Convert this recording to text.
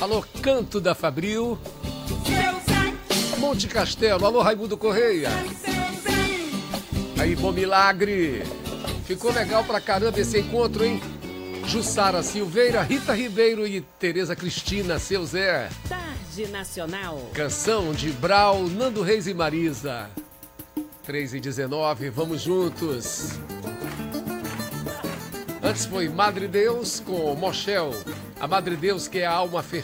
Alô, Canto da Fabril. Monte Castelo. Alô, Raimundo Correia. Aí, Bom Milagre. Ficou legal pra caramba esse encontro, hein? Jussara Silveira, Rita Ribeiro e Tereza Cristina, seu Zé. Tarde Nacional. Canção de Brau, Nando Reis e Marisa. 3h19, vamos juntos. Antes foi Madre Deus com Mochel. A Madre Deus, que é a alma